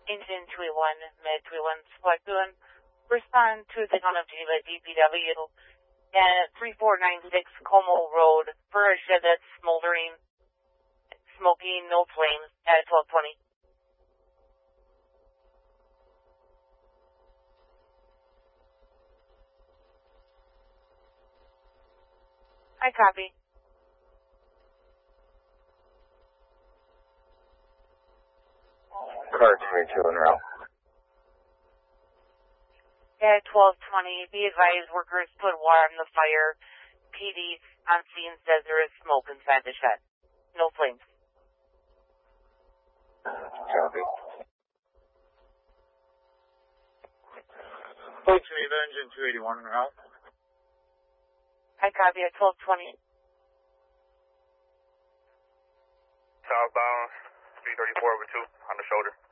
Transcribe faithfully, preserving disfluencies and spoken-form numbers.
Engine two eighty-one, Med two eighty-one, Platoon, respond to the town of Geneva D P W at three four nine six Como Road for a shed that's smoldering, smoking, no flames at twelve twenty. I copy. Car twenty-two en route. At twelve twenty, be advised workers put water on the fire. P D on scene says there is smoke inside the shed. No flames. Copy. Flight Geneva, engine two eighty-one en route. I copy at twelve twenty. Southbound, three thirty-four over two on the shoulder.